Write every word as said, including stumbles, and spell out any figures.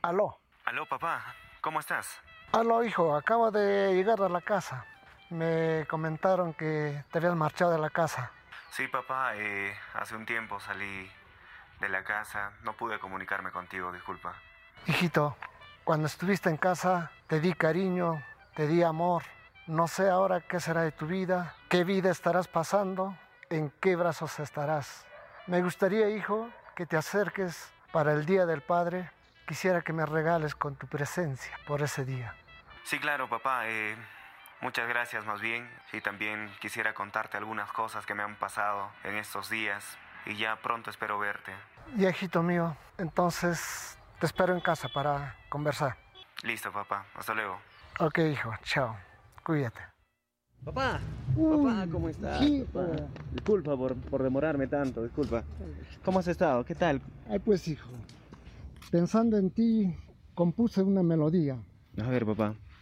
Aló. Aló, papá. ¿Cómo estás? Aló, hijo. Acabo de llegar a la casa. Me comentaron que te habías marchado de la casa. Sí, papá. Eh, hace un tiempo salí de la casa. No pude comunicarme contigo, disculpa. Hijito, cuando estuviste en casa te di cariño, te di amor. No sé ahora qué será de tu vida, qué vida estarás pasando, en qué brazos estarás. Me gustaría, hijo, que te acerques para el Día del Padre. Quisiera que me regales con tu presencia por ese día. Sí, claro, papá. Eh, muchas gracias más bien. Y también quisiera contarte algunas cosas que me han pasado en estos días. Y ya pronto espero verte. Y hijito mío, entonces te espero en casa para conversar. Listo, papá. Hasta luego. Ok, hijo, chao. Cuídate. Papá, Uy, papá, ¿cómo estás? hijo. Papá? Disculpa por, por demorarme tanto, disculpa. ¿Cómo has estado? ¿Qué tal? Ay, pues hijo, pensando en ti, compuse una melodía. A ver, papá.